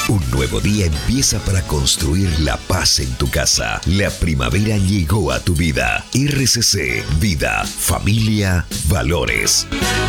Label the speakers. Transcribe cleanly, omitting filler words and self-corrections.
Speaker 1: Un nuevo día empieza para construir la paz en tu casa. La primavera llegó a tu vida. RCC, Vida, Familia, Valores.